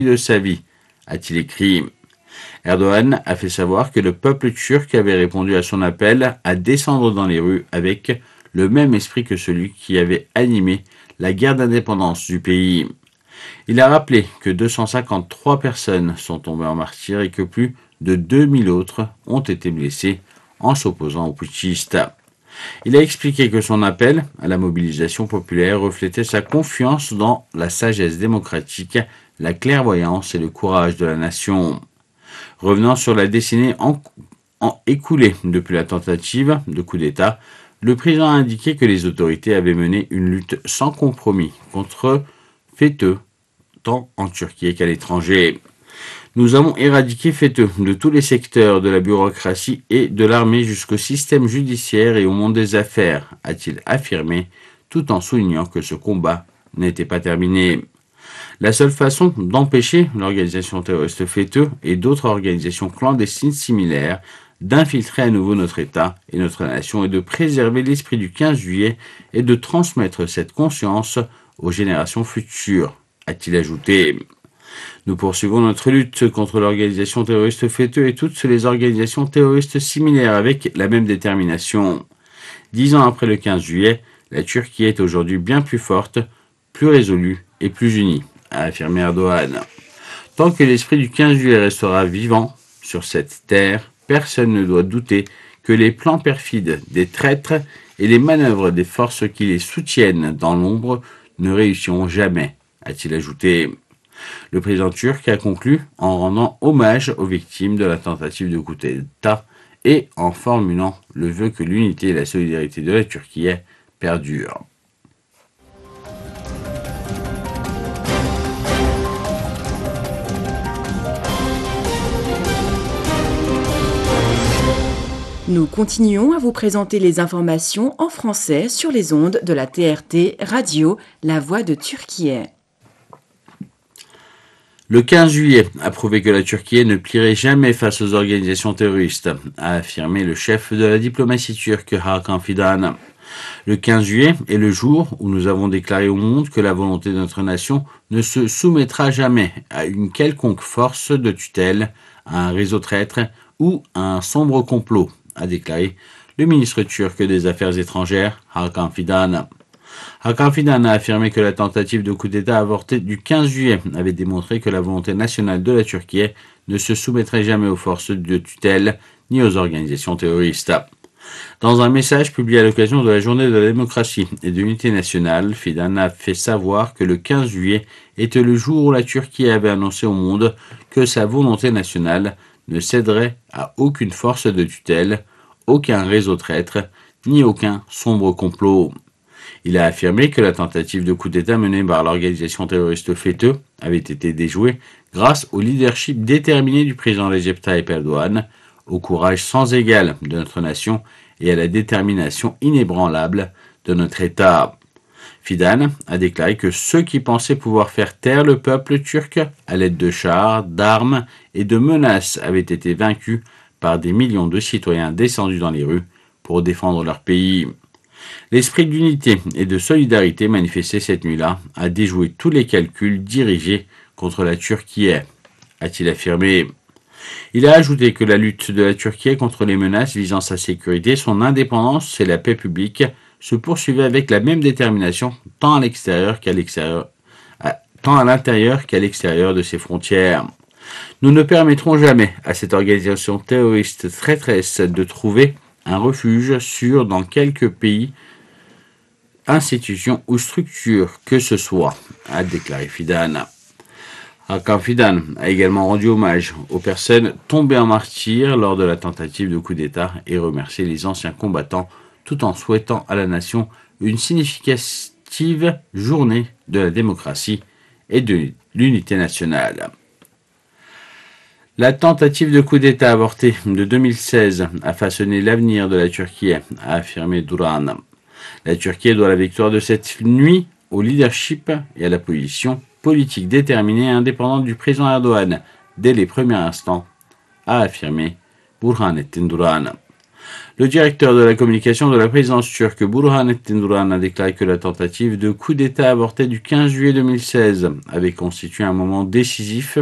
de sa vie, a-t-il écrit. Erdogan a fait savoir que le peuple turc avait répondu à son appel à descendre dans les rues avec le même esprit que celui qui avait animé la guerre d'indépendance du pays. Il a rappelé que 253 personnes sont tombées en martyrs et que plus de 2000 autres ont été blessés en s'opposant aux putschistes. Il a expliqué que son appel à la mobilisation populaire reflétait sa confiance dans la sagesse démocratique, la clairvoyance et le courage de la nation. Revenant sur la décennie écoulée depuis la tentative de coup d'État, le président a indiqué que les autorités avaient mené une lutte sans compromis contre FETÖ, tant en Turquie qu'à l'étranger. Nous avons éradiqué FETÖ de tous les secteurs de la bureaucratie et de l'armée jusqu'au système judiciaire et au monde des affaires, a-t-il affirmé, tout en soulignant que ce combat n'était pas terminé. La seule façon d'empêcher l'organisation terroriste FETÖ et d'autres organisations clandestines similaires d'infiltrer à nouveau notre État et notre nation est de préserver l'esprit du 15 juillet et de transmettre cette conscience aux générations futures, a-t-il ajouté. Nous poursuivons notre lutte contre l'organisation terroriste FETÖ et toutes les organisations terroristes similaires avec la même détermination. 10 ans après le 15 juillet, la Turquie est aujourd'hui bien plus forte, plus résolue et plus unie, a affirmé Erdogan. Tant que l'esprit du 15 juillet restera vivant sur cette terre, personne ne doit douter que les plans perfides des traîtres et les manœuvres des forces qui les soutiennent dans l'ombre ne réussiront jamais, a-t-il ajouté. Le président turc a conclu en rendant hommage aux victimes de la tentative de coup d'État et en formulant le vœu que l'unité et la solidarité de la Turquie perdurent. Nous continuons à vous présenter les informations en français sur les ondes de la TRT Radio, La Voix de Turquie. Le 15 juillet a prouvé que la Turquie ne plierait jamais face aux organisations terroristes, a affirmé le chef de la diplomatie turque Hakan Fidan. Le 15 juillet est le jour où nous avons déclaré au monde que la volonté de notre nation ne se soumettra jamais à une quelconque force de tutelle, à un réseau traître ou à un sombre complot, a déclaré le ministre turc des Affaires étrangères, Hakan Fidan. Hakan Fidan a affirmé que la tentative de coup d'État avortée du 15 juillet avait démontré que la volonté nationale de la Turquie ne se soumettrait jamais aux forces de tutelle ni aux organisations terroristes. Dans un message publié à l'occasion de la journée de la démocratie et de l'unité nationale, Fidan a fait savoir que le 15 juillet était le jour où la Turquie avait annoncé au monde que sa volonté nationale ne céderait à aucune force de tutelle, aucun réseau traître, ni aucun sombre complot. Il a affirmé que la tentative de coup d'État menée par l'organisation terroriste FETÖ avait été déjouée grâce au leadership déterminé du président Recep Tayyip Erdogan, au courage sans égal de notre nation et à la détermination inébranlable de notre État. Fidan a déclaré que ceux qui pensaient pouvoir faire taire le peuple turc à l'aide de chars, d'armes et de menaces avaient été vaincus par des millions de citoyens descendus dans les rues pour défendre leur pays. L'esprit d'unité et de solidarité manifesté cette nuit-là a déjoué tous les calculs dirigés contre la Turquie, a-t-il affirmé. Il a ajouté que la lutte de la Turquie contre les menaces visant sa sécurité, son indépendance et la paix publique se poursuivait avec la même détermination tant à l'intérieur qu'à l'extérieur de ses frontières. Nous ne permettrons jamais à cette organisation terroriste traîtresse de trouver un refuge sûr dans quelque pays, institution ou structure que ce soit, a déclaré Fidan. Hakan Fidan a également rendu hommage aux personnes tombées en martyrs lors de la tentative de coup d'État et remercié les anciens combattants tout en souhaitant à la nation une significative journée de la démocratie et de l'unité nationale. La tentative de coup d'État avortée de 2016 a façonné l'avenir de la Turquie, a affirmé Duran. La Turquie doit la victoire de cette nuit au leadership et à la position politique déterminée et indépendante du président Erdogan dès les premiers instants, a affirmé Burhanettin Duran. Le directeur de la communication de la présidence turque, Burhanettin Duran, a déclaré que la tentative de coup d'État avorté du 15 juillet 2016 avait constitué un moment décisif